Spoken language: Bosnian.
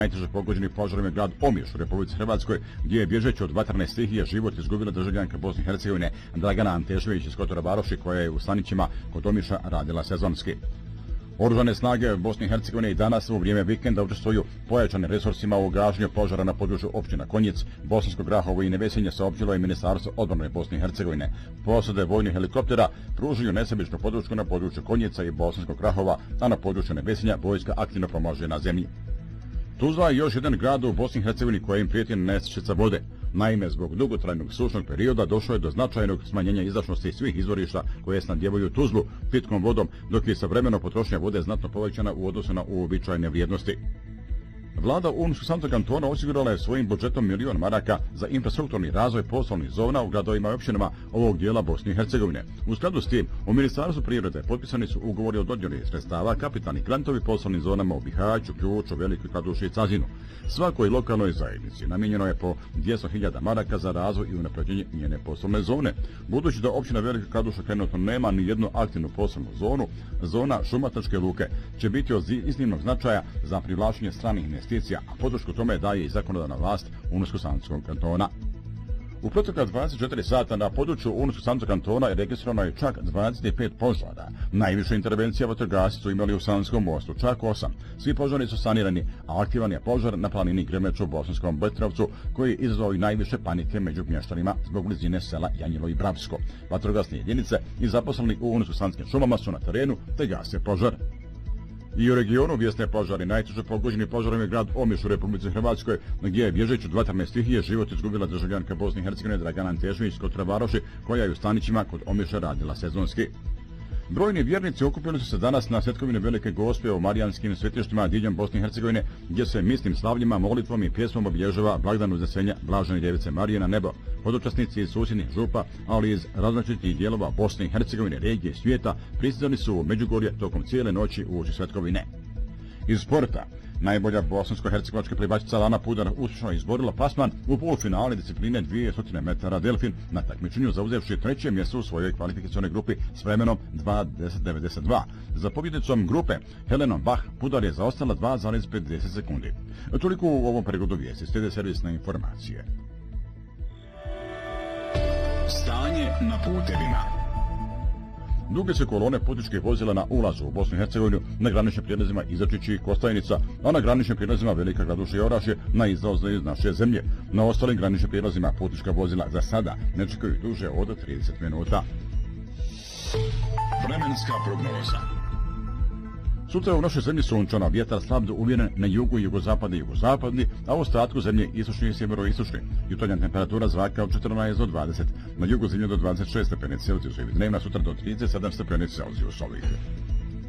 Najteže pogođeni požarom je grad Omiš u Republici Hrvatskoj, gdje je bježeći od vatrene stihije život izgubila državljanka Bosne i Hercegovine Dragana Antešević iz Kotora Varoši, koja je u Stanićima kod Omiša radila sezonski. Oružane snage Bosne i Hercegovine i danas u vrijeme vikenda učestvuju pojačanim resursima u gašenju požara na području općina Konjic, Bosansko Grahovo i Nevesinje, saopćilo je Ministarstvo odbrane Bosne i Hercegovine. Posade vojnih helikoptera pružaju nesebičnu podršku na području Konjica i Bosanskog Grahova, a na području Nevesinja vojska aktivno pomaže na zemlji. Tuzla je još jedan grad u Bosni i Hercegovini koja im prijeti nestašica vode. Naime, zbog dugotrajnog sušnog perioda došlo je do značajnog smanjenja izdašnosti svih izvorišta koje snabdijevaju Tuzlu pitkom vodom, dok je savremeno potrošnja vode znatno povećana u odnosu na uobičajene vrijednosti. Vlada Unsko-Sanskog kantona osigurala je svojim budžetom $1.000.000 za infrastrukturni razvoj poslovnih zona u gradovima i općinama ovog dijela Bosne i Hercegovine. U skladu s tim, u Ministarstvu prirode potpisani su ugovori o dodjeli sredstava, kapitalni grantovi poslovnim zonama u Bihaću, Ključu, Velikoj Kladuši i Cazinu. Svakoj lokalnoj zajednici namijenjeno je po $200.000 za razvoj i unapređenje njene poslovne zone. Budući da općina Velika Kladuša trenutno nema ni jednu aktivnu poslovnu zonu, zona Šumatračke luke će biti od iznimnog značaja za privlačenje stranih investicija, a podršku tome daje i zakonodavna vlast Unsko-Sanskog kantona. U protekla 24 sata na području Unsko-Sanskog kantona je registrovano je čak 25 požara. Najviše intervencija vatrogasci su imali u Sanskom Mostu, čak 8. Svi požari su sanirani, a aktivan je požar na planini Grmeču u Bosanskom Bretrovcu, koji je izazvao i najviše panike među mještanima zbog blizine sela Janjilo i Bravsko. Vatrogasne jedinice i zaposleni u Unsko-Sanskim šumama su na terenu te gase požar. I u regionu bijesne požari. Najteže pogođeni požarom je grad Omiš u Republici Hrvatskoj, gdje je bježeći od vatrene stihije život izgubila državljanka Bosne i Hercegovine Dragana Antešević iz Kotora Varoši, koja je u Stanićima kod Omiša radila sezonski. Brojni vjernici okupili su se danas na svetkovini Velike Gospe u marijanskim svetištima diljem Bosne i Hercegovine, gdje se misnim slavljima, molitvom i pjesmom obilježava blagdan Uznesenja Blažene Djevice Marije na nebo. Podočasnici iz susjednih župa, ali iz različitih dijelova Bosne i Hercegovine, regije i svijeta, pristizani su u Međugorje tokom cijele noći uoči svetkovine. Iz sporta, najbolja bosansko-hercegovačka plivačica Lana Pudar uspješno izborila plasman u polufinale discipline 200 metara delfin na takmičenju, zauzevši 3. mjesto u svojoj kvalifikacionoj grupi s vremenom 2:10:92. Za pobjednicom grupe Helenom Bach Pudar je zaostala 2,50 sekundi. Toliko u ovom pregodu vijesti. Slijede servisne informacije. Stanje na putevima. Duge se kolone putničkih vozila na ulazu u Bosnu i Hercegovinu na graničnim prijelazima Izačići i Kostajnica, a na graničnim prijelazima Velika Kladuša i Orašje na izlazu iz naše zemlje. Na ostalim graničnim prijelazima putnička vozila za sada ne čekaju duže od 30 minuta. Vremenska prognoza. Sutra u našoj zemlji sunčano, vjetar slab do umjeren na jugu, jugozapadni i jugozapadni, a u ostatku zemlje istočni i sjeveroistočni. Jutarnja temperatura zraka od 14 do 20, na jugu zemlje do 26 stepeni Celzijusa, dnevna sutra do 37 stepeni Celzijusa.